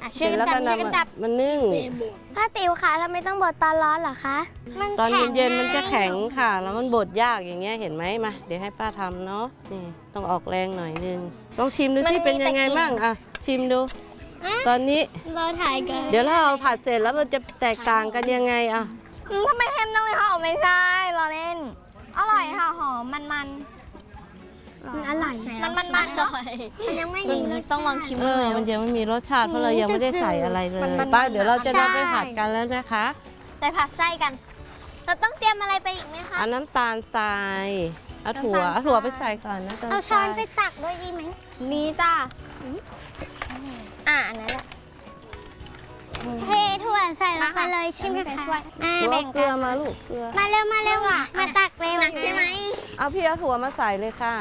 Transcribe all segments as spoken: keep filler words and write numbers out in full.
ช่วยกันจับช่วยกันจับมันนึ่งป้าติ๋วคะเราไม่ต้องบดตอนร้อนเหรอคะตอนเย็นๆมันจะแข็งค่ะ แล้วมันบดยากอย่างเงี้ยเห็นไหมมาเดี๋ยวให้ป้าทำเนาะนี่ต้องออกแรงหน่อยนึงต้องชิมดูสิเป็นยังไงบ้างอ่ะชิมดูตอนนี้เราถ่ายกันเดี๋ยวเราเอาผัดเสร็จแล้วมันจะแตกต่างกันยังไงอ่ะทำไมเค็มจังเลยค่ะไม่ใช่เราเล่นอร่อยค่ะหอมมันมันมันอร่อยมันมันมันอร่อยมันยังไม่มีต้องลองชิมเออมันยังไม่มีรสชาติเพราะเรายังไม่ได้ใส่อะไรเลยป้าเดี๋ยวเราจะนำไปผัดกันแล้วนะคะไปผัดไส้กันเราต้องเตรียมอะไรไปอีกไหมคะเอาน้ำตาลทรายเอาถั่วเอาถั่วไปใส่ก่อนนะเอาช้อนไปตักด้วยดีไหมมีจ้าอ่าอันนั้นแหละเทถั่วใส่ลงไปเลยชิมกันค่ะมาแบ่งเกลือมาลูกเกลือมาเร็วมาเร็วอ่ะมาตักเร็วใช่ไหมเอาพี่เอาถั่วมาใส่เลยค่ะ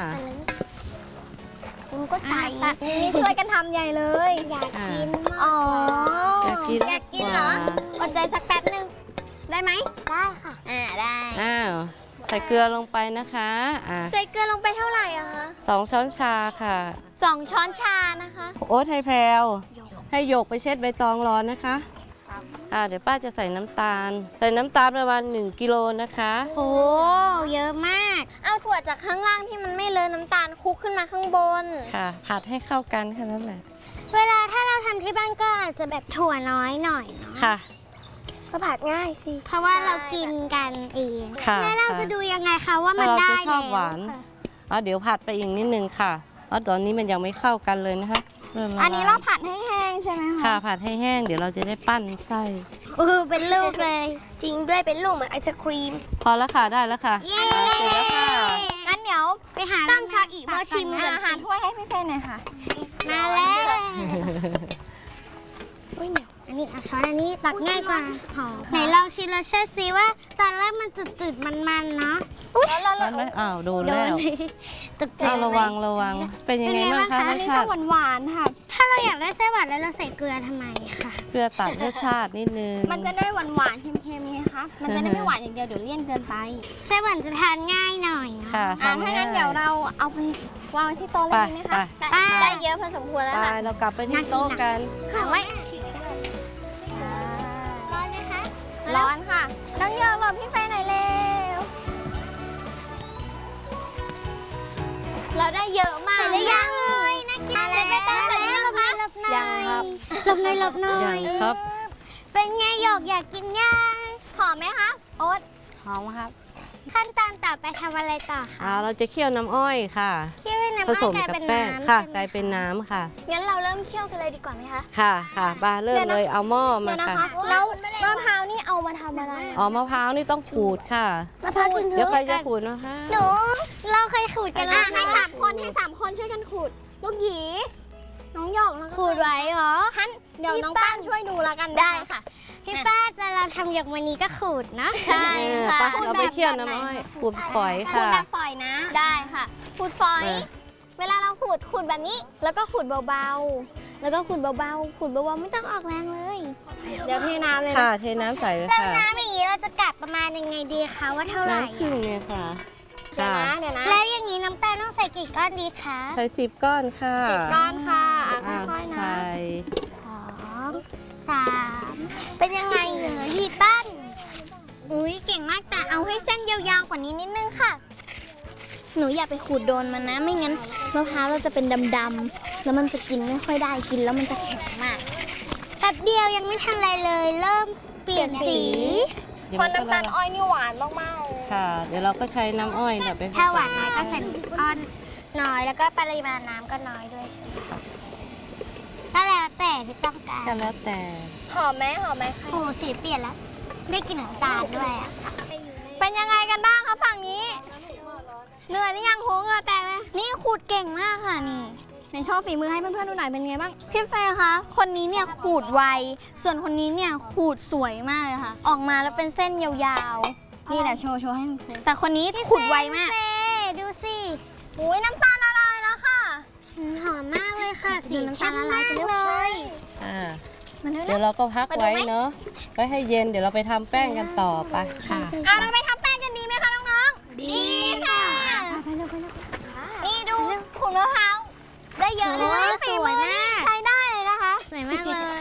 คุณก็ใส่นี่ช่วยกันทำใหญ่เลยอยากกินอ๋ออยากกินอยากกินเหรออดใจสักแป๊บนึงได้ไหมได้ค่ะอ่าได้อ้าวใส่เกลือลงไปนะคะอ่าใส่เกลือลงไปเท่าไหร่อะคะสองช้อนชาค่ะสองช้อนชานะคะโอ๊ตให้แพรวให้หยกไปเช็ดใบตองร้อนนะคะอ่าเดี๋ยวป้าจะใส่น้ำตาลใส่น้ำตาลประมาณหนึ่งกิโลนะคะโอ้เยอะมากเอาถั่วจากข้างล่างที่มันไม่เลอะน้ำตาลคลุกขึ้นมาข้างบนค่ะผัดให้เข้ากันแค่นั้นแหละเวลาถ้าเราทำที่บ้านก็อาจจะแบบถั่วน้อยหน่อยเนาะค่ะก็ผัดง่ายสิเพราะว่าเรากินกันเองค่ะแล้วเราจะดูยังไงคะว่ามันได้แล้วเราจะชอบหวานอ๋อเดี๋ยวผัดไปอีกนิดนึงค่ะเพราะตอนนี้มันยังไม่เข้ากันเลยนะคะอันนี้เราผัดให้แห้งใช่ไหมคะค่ะผัดให้แห้งเดี๋ยวเราจะได้ปั้นไส้เออเป็นลูกเลยจริงด้วยเป็นลูกเหมือนไอศครีมพอแล้วค่ะได้แล้วค่ะเย้เสร็จแล้วค่ะงั้นเดี๋ยวไปหาตั้งชาอีกมาชิมอาหารถ้วยให้พี่เฟนหน่อยค่ะมาแล้วอันนี้ช้อนอันนี้ตักง่ายกว่าหอมไหนลองชิมรสชาติซิว่าตอนแรกมันจืดๆมันๆเนาะอุ้ยมันไม่อ้าวโดนแล้วตึกๆระวังระวังเป็นยังไงบ้างคะรสชาติหวานๆค่ะถ้าเราอยากได้ไส้หวานแล้วเราใส่เกลือทำไมคะเกลือตัดรสชาตินิดนึงมันจะได้หวานๆเค็มๆไงคะมันจะได้ไม่หวานอย่างเดียวเดี๋ยวเลี่ยนเกินไปไส้หวานจะทานง่ายหน่อยค่ะถ้างั้นเดี๋ยวเราเอาไปวางที่โต๊ะเลยดีไหมคะได้เยอะพอสมควรแล้วค่ะเรากลับไปที่โต๊ะกันค่ะไว้ร้อนค่ะน้องยองรอพี่เฟยหน่อยเร็วเราได้เยอะมากเลยยังเลยน่ากินใช่ไหมต้งใส่ยังคะยังครับหลบหน่อยหลบหน่อยยังครับเป็นไงหยกอยากกินยังหอมไหมคะโอ๊ตหอมครับขั้นตอนต่อไปทำอะไรต่อคะอ่าเราจะเคี่ยวน้ำอ้อยค่ะเคี่ยวน้ำอ้อยกลายเป็นน้ำค่ะกลายเป็นน้ำค่ะงั้นเราเริ่มเคี่ยวกันเลยดีกว่าไหมคะค่ะค่ะบาเริ่มเลยเอาหม้อมาค่ะแล้วมะพร้าวนี่เอามาทำอะไรอ๋อมะพร้าวนี่ต้องขูดค่ะมะพร้าวเดี๋ยวใครจะขูดนะคะหนูเราเคยขูดกันแล้วให้สามคนให้สามคนช่วยกันขูดลูกหยีน้องหยอกขูดไว้เหรอฮันเดี๋ยวน้องป้านช่วยดูแล้วกันได้ค่ะพี่ป้าแต่เราทำหยกวันนี้ก็ขูดนะใช่ค่ะเราไปเคี่ยวน้ำอ้อยขูดฝอยค่ะขูดแบบฝอยนะได้ค่ะขูดฝอยเวลาเราขูดขูดแบบนี้แล้วก็ขูดเบาๆแล้วก็ขูดเบาๆขูดเบาๆไม่ต้องออกแรงเลยเดี๋ยวเทน้ำเลยค่ะเทน้ำใส่เลยค่ะแล้วน้ำอย่างนี้เราจะกัดประมาณยังไงดีคะว่าเท่าไหร่น้ำครึ่งเนี่ยค่ะเดี๋ยวนะเดี๋ยวนะแล้วอย่างนี้น้ำตาลต้องใส่กี่ก้อนดีคะใส่สิบก้อนค่ะสิบก้อนค่ะค่อยๆนะใส่สองสามเป็นยังไงเหรอพี่ปั้นอุ้ยเก่งมากแต่เอาให้เส้นยาวๆกว่านี้นิดนึงค่ะหนูอย่าไปขูดโดนมันนะไม่งั้นมะพร้าวเราจะเป็นดำๆแล้วมันจะกินไม่ค่อยได้กินแล้วมันจะแข็งมากแป๊บเดียวยังไม่ทันอะไรเลยเริ่มเปลี่ยนสีคนน้ำตาลอ้อยนี่หวานมากๆค่ะเดี๋ยวเราก็ใช้น้ำอ้อยแบบไปถ้าหวานน้อยก็ใส่อ้อนน้อยแล้วก็ปริมาณน้ำก็น้อยด้วยใช่ไหมก็แล้วแต่ที่ต้องการก็แล้วแต่หอมไหมหอมไหมคะโอ้สีเปลี่ยนแล้วได้กลิ่นน้ำตาลด้วยอ่ะเป็นยังไงกันบ้างคะฝั่งนี้เหนื่อยหรือยังโหเหงื่อแตกเลยนี่ขูดเก่งมากค่ะนี่ในโชว์ฝีมือให้เพื่อนๆดูหน่อยเป็นไงบ้างพี่เฟย์คะคนนี้เนี่ยขูดไวส่วนคนนี้เนี่ยขูดสวยมากเลยค่ะออกมาแล้วเป็นเส้นยาวๆนี่แหละโชว์โชว์ให้แต่คนนี้ขูดไวมากดูสิอุ้ยน้ำตาลละลายแล้วค่ะหอมมากเลยค่ะสีน้ำตาลละลายกันเลยอ่าเดี๋ยวเราก็พักไว้เนาะไว้ให้เย็นเดี๋ยวเราไปทำแป้งกันต่อไปค่ะอ่ะเราไปทำแป้งกันดีไหมคะน้องๆดีค่ะนี่ดูขูดมะพร้าวได้เยอะเลยสวยมากใช้ได้เลยนะคะสวยมากเลย